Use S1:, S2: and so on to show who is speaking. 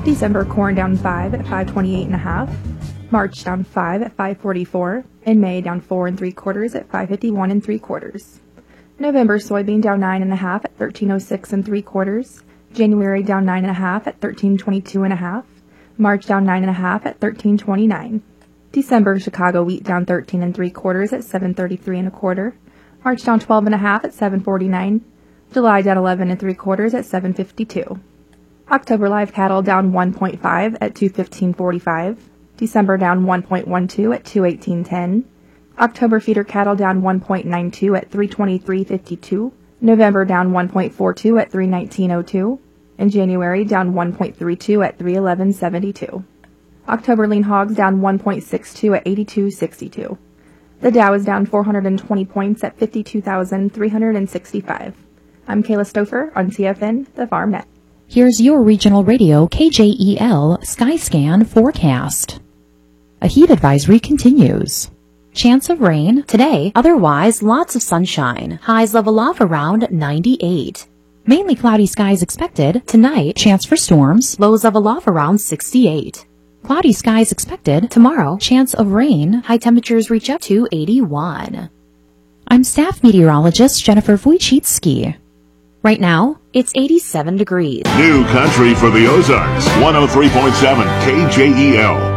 S1: December, corn down 5 at 528.5. March down 5 at 544. In May, down 4 3/4 at 551 3/4. November, soybean down 9.5 at 1306 3/4. January down 9.5 at 1322.5. March down 9.5 at 1329. December, Chicago wheat down 13 3/4 at 733 1/4. March down 12.5 at 749. July down 11 3/4 at 752. October live cattle down 1.5 at 215.45. December down 1.12 at 218.10. October feeder cattle down 1.92 at 323.52. November down 1.42 at 319.02. In January down 1.32 at 311.72. October lean hogs down 1.62 at 82.62. The Dow is down 420 points at 52,365. I'm Kayla Stouffer on TFN, the Farm Net.
S2: Here's your regional radio KJEL Skyscan forecast. A heat advisory continues. Chance of rain today, otherwise lots of sunshine. Highs level off around 98. Mainly cloudy skies expected. Tonight, chance for storms. Lows level off around 68. Cloudy skies expected. Tomorrow, chance of rain. High temperatures reach up to 81. I'm staff meteorologist Jennifer Wojcicki. Right now, it's 87 degrees.
S3: New country for the Ozarks. 103.7 KJEL.